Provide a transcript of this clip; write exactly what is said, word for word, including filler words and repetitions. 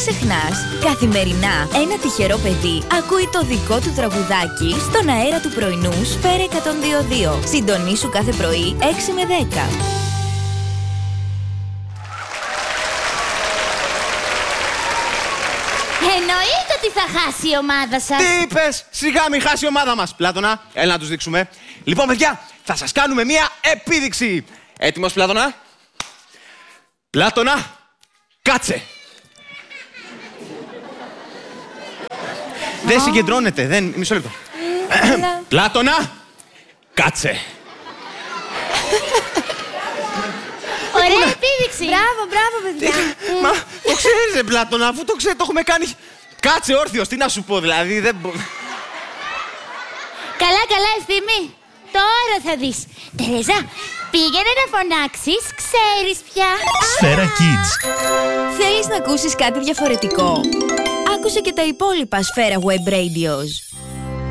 ξεχνάς, καθημερινά ένα τυχερό παιδί ακούει το δικό του τραγουδάκι στον αέρα του πρωινού Σφαίρα εκατόν δύο κόμμα δύο. Συντονίσου κάθε πρωί έξι με δέκα. Εννοείται ότι θα χάσει η ομάδα σας. Τι είπες, σιγά μην χάσει η ομάδα μας. Πλάτωνα, έλα να τους δείξουμε. Λοιπόν, παιδιά, θα σας κάνουμε μία επίδειξη. Έτοιμος, Πλάτωνα? Πλάτωνα, κάτσε. Δεν συγκεντρώνεται, δεν... Μισό λεπτό. Πλάτωνα, κάτσε. Ωραία επίδειξη. Μπράβο, μπράβο, παιδιά. Μα το ξέρεις, ρε Πλάτωνα, αφού το ξέρεις, το έχουμε κάνει. Κάτσε όρθιος, τι να σου πω, δηλαδή, δεν μπο... Καλά, καλά, Ευθύμη. Τώρα θα δεις. Τερέζα, πήγαινε να φωνάξεις, ξέρεις πια. Σφαίρα Kids. Θέλεις να ακούσεις κάτι διαφορετικό? Άκουσε και τα υπόλοιπα Σφαίρα Web Radios.